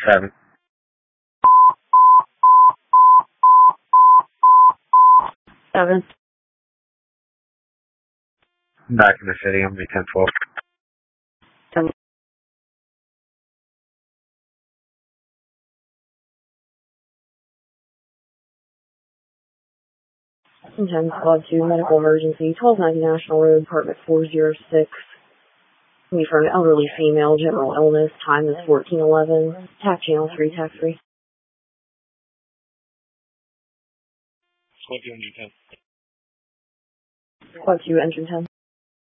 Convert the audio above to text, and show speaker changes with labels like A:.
A: 7.
B: Seven.
A: Back in the city, I'm going to be 1012.
B: 10. 10 Squad 2, medical emergency, 1290 National Road, apartment 406. Me for an elderly female, general illness, time is 1411. TAC channel 3, TAC 3.
C: Squad 2, engine 10.
B: Squad 2, engine 10.